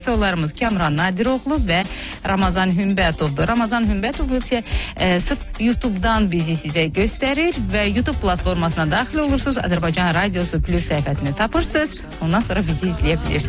Sorularımız Kamran Nadiroğlu ve Ramazan Hümbətovdur. Ramazan Hümbətov ise sırf YouTube'dan bizi size gösterir ve YouTube platformasına daxil olursunuz. Azərbaycan Radiosu Plus sayfasını tapırsınız. Ondan sonra bizi izleyebilirsiniz.